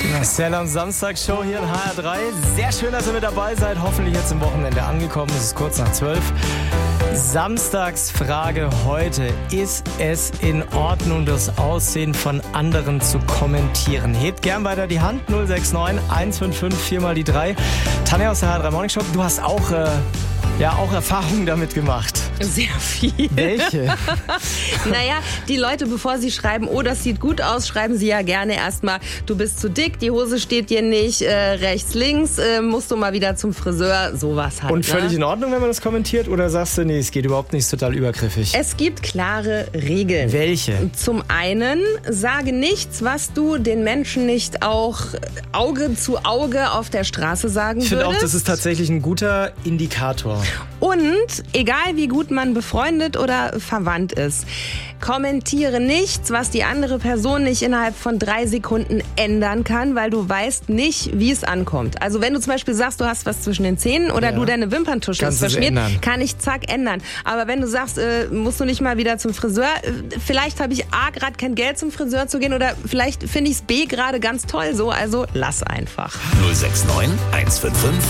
Stella und Samstagsshow hier in HR3. Sehr schön, dass ihr mit dabei seid. Hoffentlich jetzt am Wochenende angekommen. Es ist kurz nach 12. Samstagsfrage heute. Ist es in Ordnung, das Aussehen von anderen zu kommentieren? Hebt gern weiter die Hand. 069 155 4 mal die 3. Tanja aus der HR3 Morning Show, du hast auch Erfahrungen damit gemacht. Sehr viel. Welche? Naja, die Leute, bevor sie schreiben, oh, das sieht gut aus, schreiben sie ja gerne erstmal, du bist zu dick, die Hose steht dir nicht, rechts, links, musst du mal wieder zum Friseur, sowas halt. Und völlig in Ordnung, wenn man das kommentiert? Oder sagst du, nee, es geht überhaupt nicht, ist total übergriffig? Es gibt klare Regeln. Welche? Zum einen, sage nichts, was du den Menschen nicht auch Auge zu Auge auf der Straße sagen würdest. Ich finde auch, das ist tatsächlich ein guter Indikator. Und egal wie gut man befreundet oder verwandt ist, kommentiere nichts, was die andere Person nicht innerhalb von 3 Sekunden ändern kann, weil du weißt nicht, wie es ankommt. Also wenn du zum Beispiel sagst, du hast was zwischen den Zähnen oder du deine Wimperntusche ist verschmiert, kann ich zack ändern. Aber wenn du sagst, musst du nicht mal wieder zum Friseur, vielleicht habe ich A, gerade kein Geld zum Friseur zu gehen oder vielleicht finde ich es B gerade ganz toll so, also lass einfach. 069 155